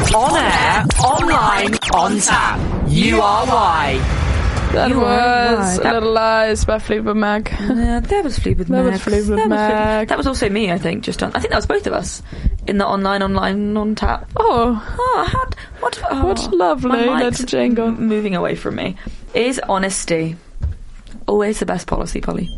On air, online, on tap. URY. That was Little Lies by Fleetwood Mac. Yeah, that was Fleetwood Mac. That was Fleetwood Mac. That was also me, I think, just on. I think that was both of us in the online, on tap. What lovely little jingle. Moving away from me. Is honesty always the best policy, Polly?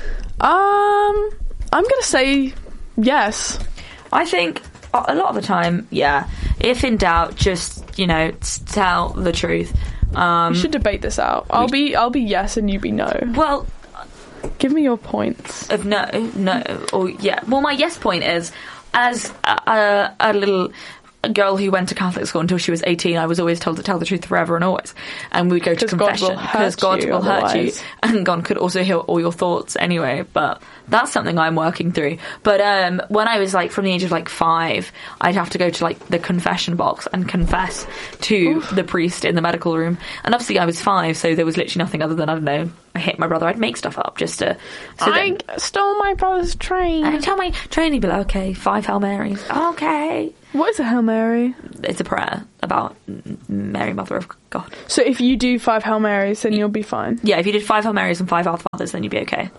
I'm going to say yes. I think a lot of the time, yeah. If in doubt, just, tell the truth. We should debate this out. I'll be yes and you be no. Well, give me your points. Of no, or yeah. Well, my yes point is, as a little girl who went to Catholic school until she was 18, I was always told to tell the truth forever and always. And we'd go to confession because God will hurt you, and God could also hear all your thoughts anyway. But that's something I'm working through. But when I was from the age of 5, I'd have to go to the confession box and confess to the priest in the medical room. And obviously I was 5, so there was literally nothing other than, I don't know, I hit my brother. I'd make stuff up just to. I stole my brother's train. I'd tell my train, he'd be like, okay, 5 Hail Marys. Okay. What is a Hail Mary? It's a prayer about Mary, Mother of God. So if you do 5 Hail Marys, then you'll be fine? Yeah, if you did 5 Hail Marys and 5 Our Fathers, then you'd be okay.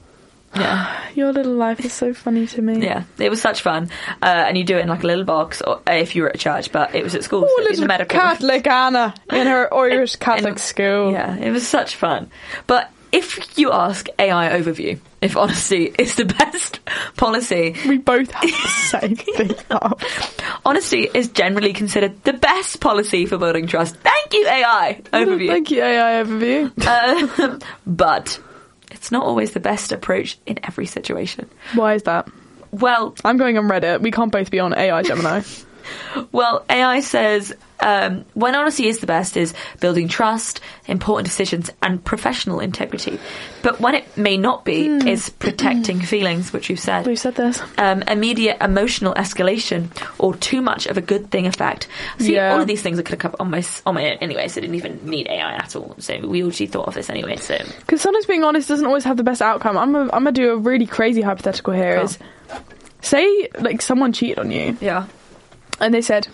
Yeah. Your little life is so funny to me. Yeah, it was such fun. And you do it in a little box, or if you were at church, but it was at school. Oh, so little medical. Catholic Anna in her Irish Catholic school. Yeah, it was such fun. But if you ask AI Overview if honesty is the best policy, we both have the same thing up. Honesty is generally considered the best policy for building trust. Thank you, AI Overview. Thank you, AI Overview. But it's not always the best approach in every situation. Why is that? Well, I'm going on Reddit. We can't both be on AI Gemini. Well, AI says when honesty is the best is building trust, important decisions, and professional integrity. But when it may not be is protecting feelings, which you've said. We've said this. Immediate emotional escalation or too much of a good thing effect. See, all of these things I could have come on my anyway, so I didn't even need AI at all. So we already thought of this anyway. So because sometimes being honest doesn't always have the best outcome. I'm gonna do a really crazy hypothetical here. Cool. Is say someone cheated on you. Yeah. And they said,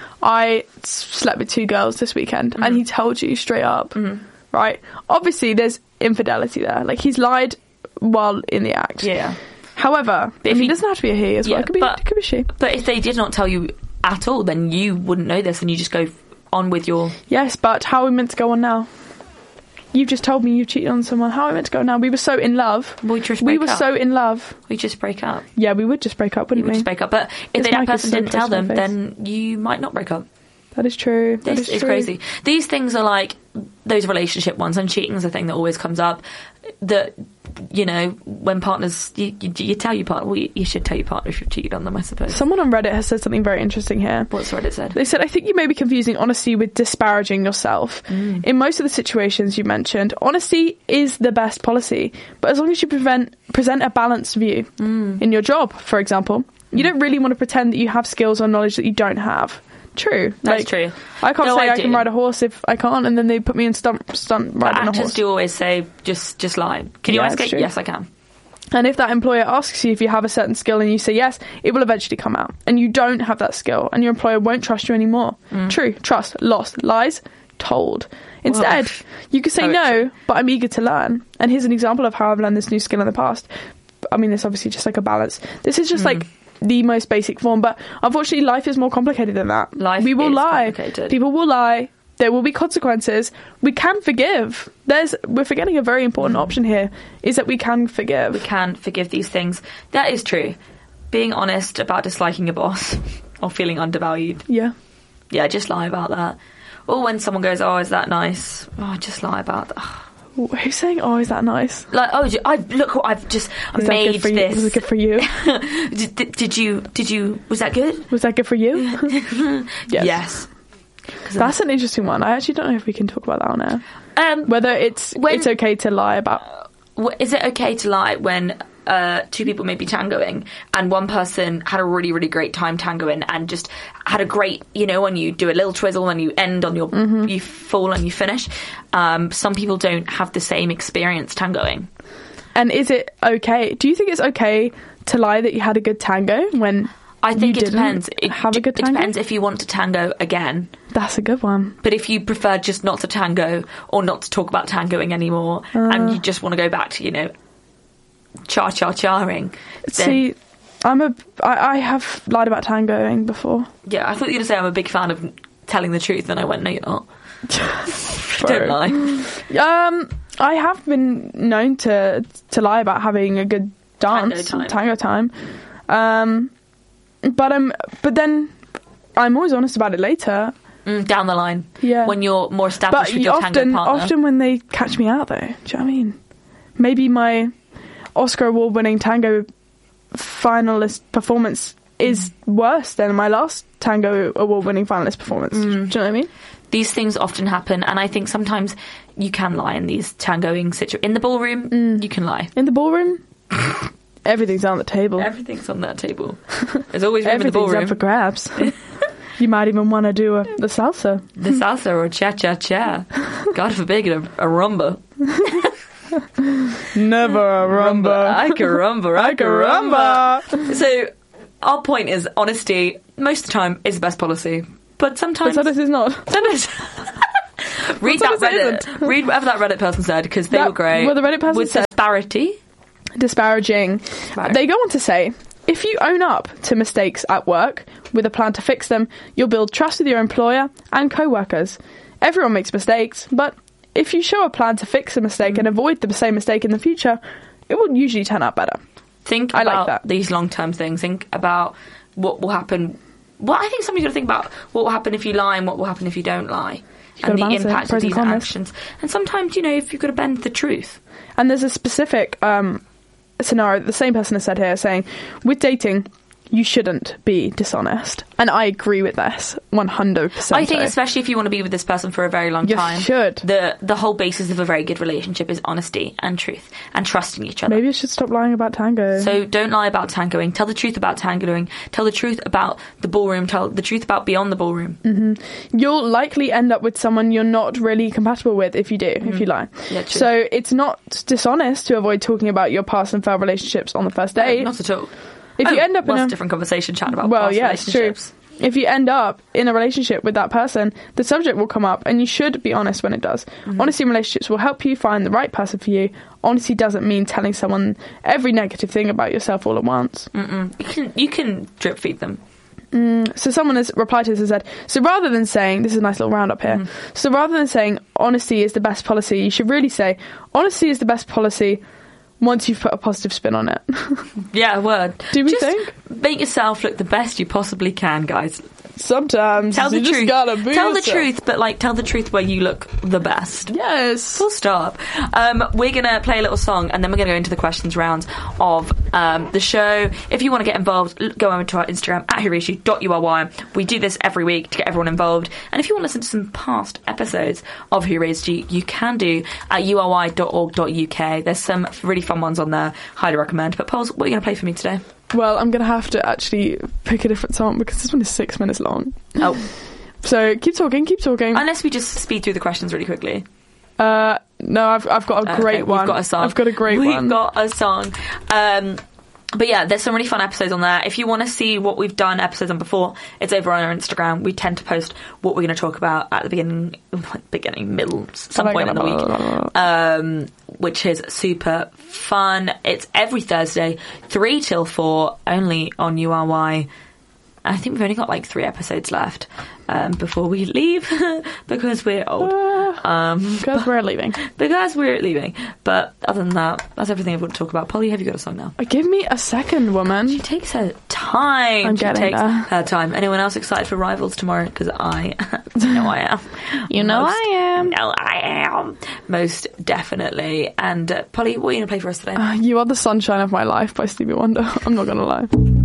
I slept with 2 girls this weekend, and he told you straight up, right? Obviously, there's infidelity there. He's lied while in the act. Yeah. However, if he doesn't have to be a he as well. It could be she. But if they did not tell you at all, then you wouldn't know this, and you just go on with your... Yes, but how are we meant to go on now? You've just told me you cheated on someone. How are we meant to go now? We were so in love. We were so in love. We just break up. Yeah, we would just break up, wouldn't we? Just break up. But if that person didn't tell them, then you might not break up. That is true. This is crazy. These things are like those relationship ones, and cheating is a thing that always comes up. That, when partners, you tell your partner, well, you should tell your partner if you've cheated on them, I suppose. Someone on Reddit has said something very interesting here. What's Reddit said? They said, I think you may be confusing honesty with disparaging yourself. In most of the situations you mentioned, honesty is the best policy, but as long as you present a balanced view. In your job, for example, you don't really want to pretend that you have skills or knowledge that you don't have. True. That's true. I can't say I can ride a horse if I can't, and then they put me in stunt riding a horse. Actors do always say, just lie. Can you ice skate? Yes, I can. And if that employer asks you if you have a certain skill and you say yes, it will eventually come out. And you don't have that skill, and your employer won't trust you anymore. True. Trust. Lost. Lies. Told. Instead, you could say no, but I'm eager to learn. And here's an example of how I've learned this new skill in the past. I mean, it's obviously just a balance. This is just the most basic form, but unfortunately life is more complicated than that. We will lie. People will lie. There will be consequences. We can forgive. We're forgetting a very important option here, is that we can forgive. We can forgive these things. That is true. Being honest about disliking a boss or feeling undervalued. Yeah, just lie about that. Or when someone goes, oh, is that nice? Oh, just lie about that. Who's saying, oh, is that nice? Look what I've just made this. Was it good for you? Did you, was that good? Was that good for you? Yes. That's an interesting one. I actually don't know if we can talk about that on air. Whether it's okay to lie about... Is it okay to lie when 2 people may be tangoing and one person had a really, really great time tangoing and just had a great, when you do a little twizzle and you end on your, you fall and you finish. Some people don't have the same experience tangoing. And is it okay? Do you think it's okay to lie that you had a good tango when I think it depends. Have a good tango? It depends if you want to tango again. That's a good one. But if you prefer just not to tango or not to talk about tangoing anymore and you just want to go back to, you know, cha-cha-charing. See, I have lied about tangoing before. Yeah, I thought you were going to say I'm a big fan of telling the truth, and I went, no, you're not. Don't lie. I have been known to lie about having a good tango time. But then I'm always honest about it later. Down the line. Yeah. When you're more established with your tango partner. Often when they catch me out, though. Do you know what I mean? Maybe my Oscar award-winning tango finalist performance is worse than my last tango award-winning finalist performance. Do you know what I mean? These things often happen, and I think sometimes you can lie in these tangoing situations. In the ballroom, you can lie. In the ballroom? Everything's on the table. Everything's on that table. There's always room in the ballroom. Everything's up for grabs. You might even want to do the salsa. The salsa or cha-cha-cha. God forbid a rumba. Never a rumba. I caramba. So our point is honesty most of the time is the best policy. But sometimes it's not. Sometimes read that Reddit. Read whatever that Reddit person said, because they were great. Well, the Reddit person with said disparaging. They go on to say, if you own up to mistakes at work with a plan to fix them, you'll build trust with your employer and co-workers. Everyone makes mistakes, but if you show a plan to fix a mistake and avoid the same mistake in the future, it will usually turn out better. Think about these long-term things. Think about what will happen. Well, I think somebody's got to think about what will happen if you lie and what will happen if you don't lie. And the impact of these actions. And sometimes, you know, if you've got to bend the truth. And there's a specific scenario that the same person has said here, saying, with dating, you shouldn't be dishonest. And I agree with this 100%. I think especially if you want to be with this person for a very long time. You should. The whole basis of a very good relationship is honesty and truth and trusting each other. Maybe you should stop lying about tango. So don't lie about tangoing. Tell the truth about tangoing. Tell the truth about the ballroom. Tell the truth about beyond the ballroom. Mm-hmm. You'll likely end up with someone you're not really compatible with if you do, if you lie. Yeah, true. So it's not dishonest to avoid talking about your past and failed relationships on the first date. Not at all. If you end up in a different conversation chatting about past It's relationships. true. If you end up in a relationship with that person, the subject will come up, and you should be honest when it does. Honesty in relationships will help you find the right person for you. Honesty doesn't mean telling someone every negative thing about yourself all at once. You can drip feed them. So someone has replied to this and said, so rather than saying, this is a nice little roundup here, so rather than saying honesty is the best policy, you should really say honesty is the best policy once you've put a positive spin on it. Yeah, word. Do we think? Make yourself look the best you possibly can, guys. Sometimes tell the you truth. Just gotta be tell yourself. The truth, but like tell the truth where you look the best. Yes. Full stop. We're gonna play a little song, and then we're gonna go into the questions round of the show. If you want to get involved, go over to our Instagram at whoraised.ury. We do this every week to get everyone involved. And if you want to listen to some past episodes of Who Raised You, you can do at ury.org.uk. There's some really fun ones on there. Highly recommend. But Pols, what are you gonna play for me today? Well, I'm going to have to actually pick a different song because this one is 6 minutes long. Oh. So keep talking. Unless we just speed through the questions really quickly. No, I've got a great one. We've got a song. I've got a great one. We've got a song. But yeah, there's some really fun episodes on there. If you want to see what we've done episodes on before, it's over on our Instagram. We tend to post what we're going to talk about at the beginning, middle, some point in the week. Which is super fun. It's every Thursday, 3 till 4, only on URY. I think we've only got like 3 episodes left before we leave because we're old. Because we're leaving. Because we're leaving. But other than that, that's everything I've got to talk about. Polly, have you got a song now? Give me a second, woman. She takes her time. I'm getting her time. Anyone else excited for Rivals tomorrow? Because I know I am. I am. No, I am. Most definitely. And Polly, what are you going to play for us today? You Are the Sunshine of My Life by Stevie Wonder. I'm not going to lie.